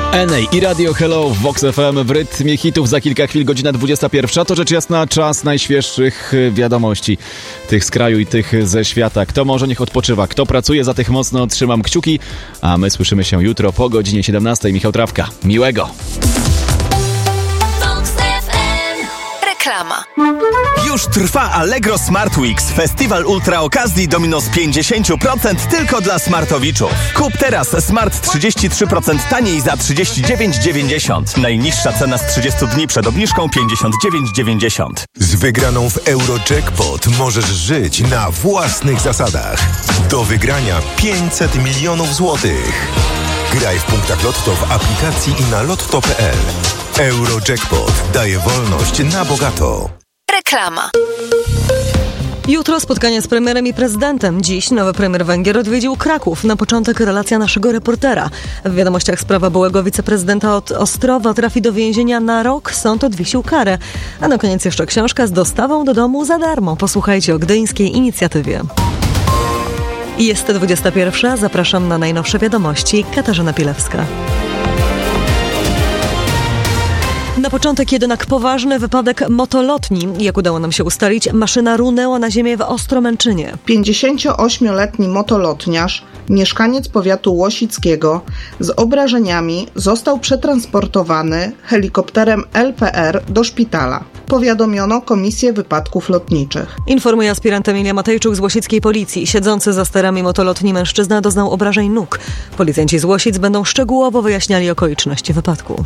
Enej i Radio Hello w Vox FM w rytmie hitów. Za kilka chwil godzina 21. To rzecz jasna czas najświeższych wiadomości. Tych z kraju i tych ze świata. Kto może, niech odpoczywa. Kto pracuje, za tych mocno trzymam kciuki. A my słyszymy się jutro po godzinie 17. Michał Trawka. Miłego. Reklama. Już trwa Allegro Smart Weeks. Festiwal ultra okazji do minus 50% tylko dla smartowiczów. Kup teraz Smart 33% taniej za 39,90. Najniższa cena z 30 dni przed obniżką 59,90. Z wygraną w Eurojackpot możesz żyć na własnych zasadach. Do wygrania 500 milionów złotych. Graj w punktach Lotto w aplikacji i na lotto.pl. Eurojackpot daje wolność na bogato. Reklama. Jutro spotkanie z premierem i prezydentem. Dziś nowy premier Węgier odwiedził Kraków. Na początek relacja naszego reportera. W wiadomościach sprawa byłego wiceprezydenta od Ostrowa trafi do więzienia na rok. Sąd odwiesił karę. A na koniec jeszcze książka z dostawą do domu za darmo. Posłuchajcie o gdyńskiej inicjatywie. Jest 21. Zapraszam na najnowsze wiadomości. Katarzyna Pilewska. Na początek jednak poważny wypadek motolotni. Jak udało nam się ustalić, maszyna runęła na ziemię w Ostromęczynie. 58-letni motolotniarz, mieszkaniec powiatu łosickiego, z obrażeniami został przetransportowany helikopterem LPR do szpitala. Powiadomiono Komisję Wypadków Lotniczych. Informuje aspirant Emilia Matejczuk z łosickiej policji. Siedzący za sterami motolotni mężczyzna doznał obrażeń nóg. Policjanci z Łosic będą szczegółowo wyjaśniali okoliczności wypadku.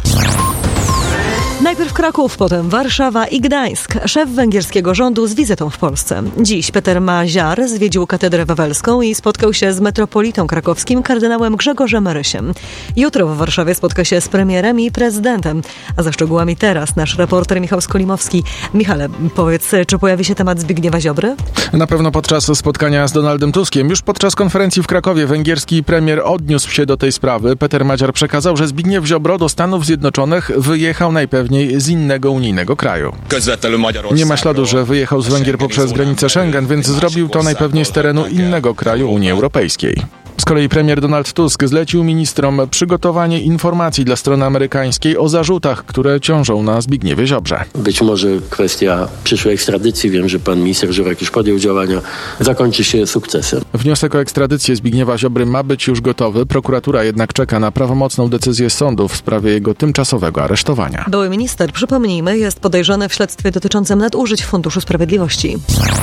Najpierw Kraków, potem Warszawa i Gdańsk. Szef węgierskiego rządu z wizytą w Polsce. Dziś Peter Maziar zwiedził katedrę wawelską i spotkał się z metropolitą krakowskim kardynałem Grzegorzem Rysiem. Jutro w Warszawie spotka się z premierem i prezydentem. A za szczegółami teraz nasz reporter Michał Skolimowski. Michale, powiedz, czy pojawi się temat Zbigniewa Ziobry? Na pewno podczas spotkania z Donaldem Tuskiem. Już podczas konferencji w Krakowie węgierski premier odniósł się do tej sprawy. Peter Maziar przekazał, że Zbigniew Ziobro do Stanów Zjednoczonych wyjechał najpewniej z innego unijnego kraju. Nie ma śladu, że wyjechał z Węgier poprzez granicę Schengen, więc zrobił to najpewniej z terenu innego kraju Unii Europejskiej. Z kolei premier Donald Tusk zlecił ministrom przygotowanie informacji dla strony amerykańskiej o zarzutach, które ciążą na Zbigniewie Ziobrze. Być może kwestia przyszłej ekstradycji, wiem, że pan minister Żurek już podjął działania, zakończy się sukcesem. Wniosek o ekstradycję Zbigniewa Ziobry ma być już gotowy, prokuratura jednak czeka na prawomocną decyzję sądu w sprawie jego tymczasowego aresztowania. Były minister, przypomnijmy, jest podejrzany w śledztwie dotyczącym nadużyć w Funduszu Sprawiedliwości.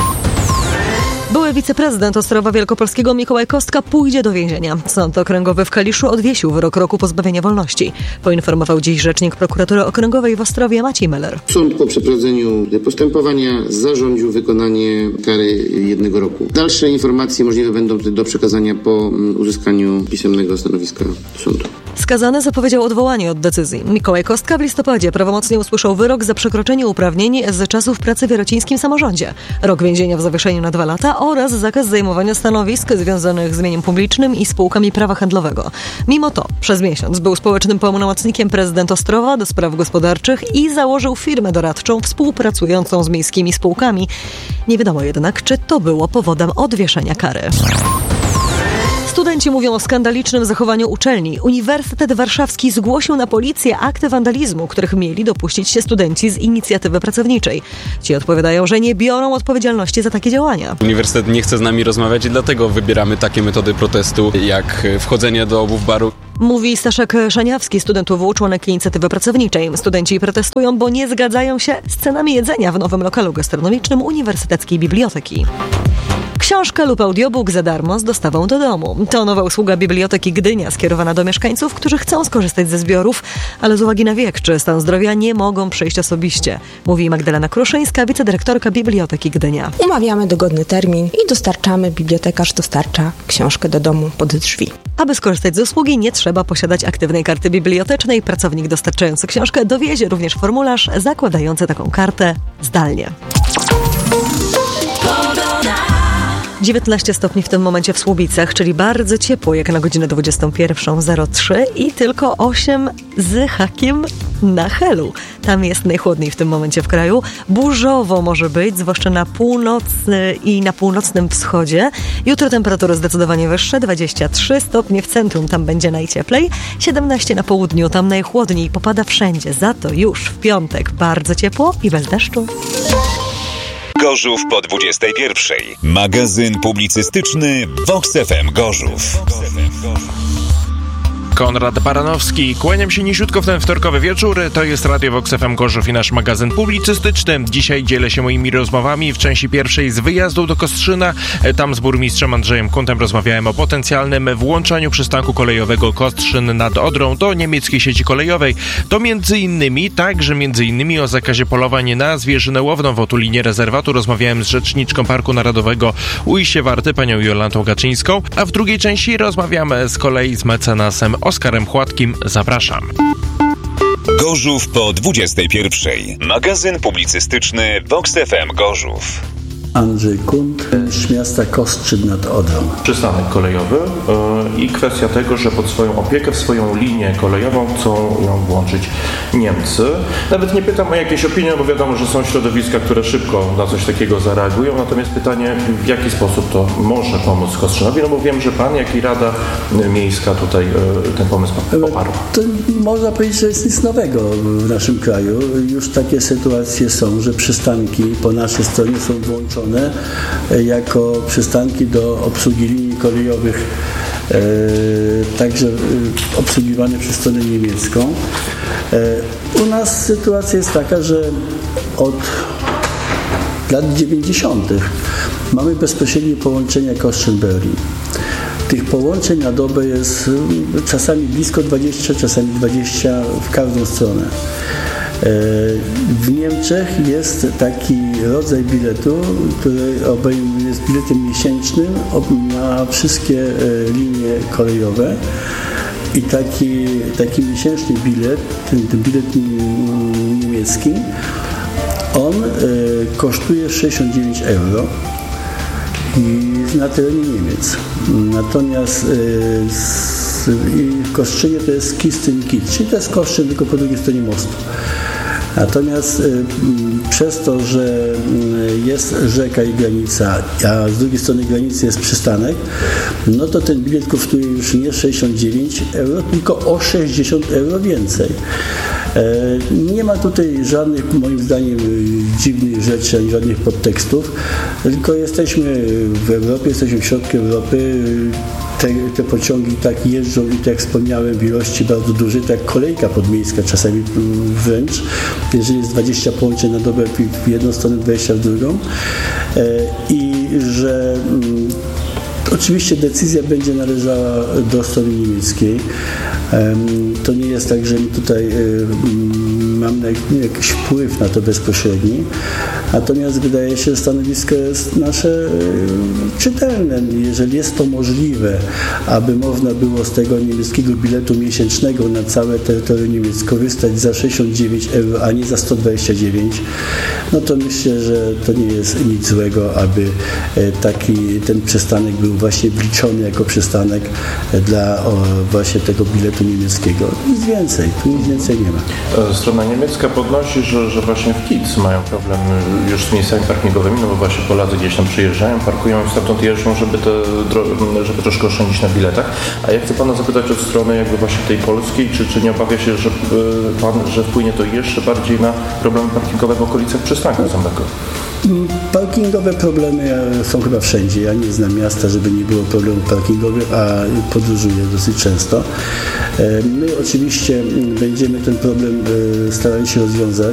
Były wiceprezydent Ostrowa Wielkopolskiego Mikołaj Kostka pójdzie do więzienia. Sąd okręgowy w Kaliszu odwiesił wyrok roku pozbawienia wolności. Poinformował dziś rzecznik prokuratury okręgowej w Ostrowie Maciej Meller. Sąd po przeprowadzeniu postępowania zarządził wykonanie kary 1 roku. Dalsze informacje możliwe będą do przekazania po uzyskaniu pisemnego stanowiska sądu. Skazany zapowiedział odwołanie od decyzji. Mikołaj Kostka w listopadzie prawomocnie usłyszał wyrok za przekroczenie uprawnień z czasów pracy w jarocińskim samorządzie. Rok więzienia w zawieszeniu na 2 lata oraz zakaz zajmowania stanowisk związanych z mieniem publicznym i spółkami prawa handlowego. Mimo to przez miesiąc był społecznym pełnomocnikiem prezydent Ostrowa do spraw gospodarczych i założył firmę doradczą współpracującą z miejskimi spółkami. Nie wiadomo jednak, czy to było powodem odwieszenia kary. Studenci mówią o skandalicznym zachowaniu uczelni. Uniwersytet Warszawski zgłosił na policję akty wandalizmu, których mieli dopuścić się studenci z inicjatywy pracowniczej. Ci odpowiadają, że nie biorą odpowiedzialności za takie działania. Uniwersytet nie chce z nami rozmawiać i dlatego wybieramy takie metody protestu, jak wchodzenie do obów baru. Mówi Staszek Szaniawski, student UW, członek inicjatywy pracowniczej. Studenci protestują, bo nie zgadzają się z cenami jedzenia w nowym lokalu gastronomicznym Uniwersyteckiej Biblioteki. Książka lub audiobook za darmo z dostawą do domu. To nowa usługa Biblioteki Gdynia skierowana do mieszkańców, którzy chcą skorzystać ze zbiorów, ale z uwagi na wiek czy stan zdrowia nie mogą przyjść osobiście. Mówi Magdalena Kruszyńska, wicedyrektorka Biblioteki Gdynia. Umawiamy dogodny termin i dostarczamy, bibliotekarz dostarcza książkę do domu pod drzwi. Aby skorzystać z usługi nie trzeba posiadać aktywnej karty bibliotecznej. Pracownik dostarczający książkę dowiezie również formularz zakładający taką kartę zdalnie. 19 stopni w tym momencie w Słubicach, czyli bardzo ciepło jak na godzinę 21:03 i tylko 8 z hakiem na Helu. Tam jest najchłodniej w tym momencie w kraju. Burzowo może być, zwłaszcza na północy i na północnym wschodzie. Jutro temperatury zdecydowanie wyższe, 23 stopnie w centrum, tam będzie najcieplej, 17 na południu, tam najchłodniej, popada wszędzie. Za to już w piątek bardzo ciepło i bez deszczu. Gorzów po 21. Magazyn publicystyczny Vox FM Gorzów. Konrad Baranowski. Kłaniam się niziutko w ten wtorkowy wieczór. To jest Radio Vox FM Gorzów i nasz magazyn publicystyczny. Dzisiaj dzielę się moimi rozmowami w części pierwszej z wyjazdu do Kostrzyna. Tam z burmistrzem Andrzejem Kuntem rozmawiałem o potencjalnym włączaniu przystanku kolejowego Kostrzyn nad Odrą do niemieckiej sieci kolejowej. To między innymi o zakazie polowań na zwierzynę łowną w otulinie rezerwatu rozmawiałem z rzeczniczką Parku Narodowego Ujście Warty, panią Jolantą Gaczyńską, a w drugiej części rozmawiamy z kolei z mecenasem Oskarem Chładkim. Zapraszam. Gorzów po 21. Magazyn publicystyczny Vox FM Gorzów. Andrzej Kunt z miasta Kostrzyn nad Odrą. Przystanek kolejowy i kwestia tego, że pod swoją opiekę, w swoją linię kolejową chcą ją włączyć Niemcy. Nawet nie pytam o jakieś opinie, bo wiadomo, że są środowiska, które szybko na coś takiego zareagują. Natomiast pytanie, w jaki sposób to może pomóc Kostrzynowi? No bo wiem, że pan, jak i Rada Miejska tutaj ten pomysł poparła. To można powiedzieć, że jest nic nowego w naszym kraju. Już takie sytuacje są, że przystanki po naszej stronie są włączone jako przystanki do obsługi linii kolejowych, także obsługiwane przez stronę niemiecką. U nas sytuacja jest taka, że od lat 90. mamy bezpośrednie połączenia Koszyn-Berlin. Tych połączeń na dobę jest czasami blisko 20, czasami 20 w każdą stronę. W Niemczech jest taki rodzaj biletu, który jest biletem miesięcznym na wszystkie linie kolejowe i taki miesięczny bilet, ten bilet niemiecki, on kosztuje 69 € i na terenie Niemiec. Natomiast w Kostrzynie to jest Kistyn-Kitz, czyli to jest Koszczyn tylko po drugiej stronie mostu. Natomiast przez to, że jest rzeka i granica, a z drugiej strony granicy jest przystanek, no to ten bilet kosztuje już nie 69 €, tylko o 60 € więcej. Nie ma tutaj żadnych, moim zdaniem, dziwnych rzeczy, ani żadnych podtekstów, tylko jesteśmy w Europie, jesteśmy w środku Europy. Te pociągi tak jeżdżą i tak jak wspomniałem w ilości bardzo dużej, tak jak kolejka podmiejska czasami wręcz, jeżeli jest 20 połączeń na dobę w jedną stronę, 20 w drugą i że oczywiście decyzja będzie należała do strony niemieckiej. To nie jest tak, że my tutaj mamy jakiś wpływ na to bezpośredni. Natomiast wydaje się, że stanowisko jest nasze czytelne. Jeżeli jest to możliwe, aby można było z tego niemieckiego biletu miesięcznego na całe terytorium Niemiec korzystać za 69 €, a nie za 129, no to myślę, że to nie jest nic złego, aby ten przystanek był właśnie wliczony jako przystanek dla właśnie tego biletu niemieckiego. Nic więcej nie ma. Strona niemiecka podnosi, że właśnie w Kitz mają problem już z miejscami parkingowymi, no bo właśnie Polacy gdzieś tam przyjeżdżają, parkują i stamtąd jeżdżą, żeby troszkę oszczędzić na biletach. A ja chcę pana zapytać od strony jakby właśnie tej polskiej, czy nie obawia się, że że wpłynie to jeszcze bardziej na problemy parkingowe w okolicach przystanku samego? Parkingowe problemy są chyba wszędzie. Ja nie znam miasta, żeby nie było problemów parkingowych, a podróżuję dosyć często. My oczywiście będziemy ten problem starali się rozwiązać.